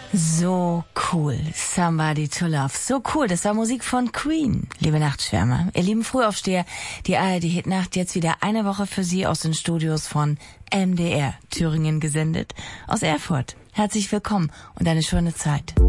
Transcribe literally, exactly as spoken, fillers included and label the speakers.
Speaker 1: So cool. Somebody to Love. So cool. Das war Musik von Queen. Liebe Nachtschwärmer, ihr lieben Frühaufsteher, die A R D Hitnacht jetzt wieder eine Woche für Sie aus den Studios von M D R Thüringen gesendet. Aus Erfurt. Herzlich willkommen und eine schöne Zeit.